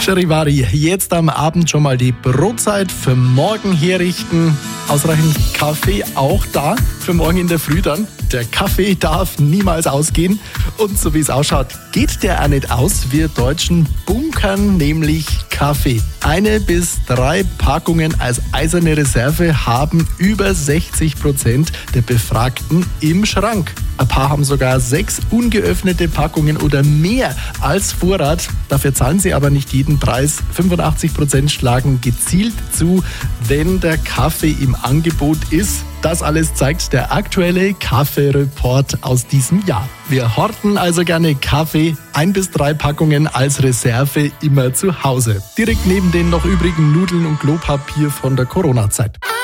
Charivari, jetzt am Abend schon mal die Brotzeit für morgen herrichten. Ausreichend Kaffee auch da für morgen in der Früh dann. Der Kaffee darf niemals ausgehen. Und so wie es ausschaut, geht der auch nicht aus. Wir Deutschen bunkern nämlich Kaffee. 1 bis 3 Packungen als eiserne Reserve haben über 60% der Befragten im Schrank. Ein paar haben sogar 6 ungeöffnete Packungen oder mehr als Vorrat. Dafür zahlen sie aber nicht jeden Preis. 85% schlagen gezielt zu, wenn der Kaffee im Angebot ist. Das alles zeigt der aktuelle Kaffee-Report aus diesem Jahr. Wir horten also gerne Kaffee, 1 bis 3 Packungen als Reserve immer zu Hause. Direkt neben den noch übrigen Nudeln und Klopapier von der Corona-Zeit.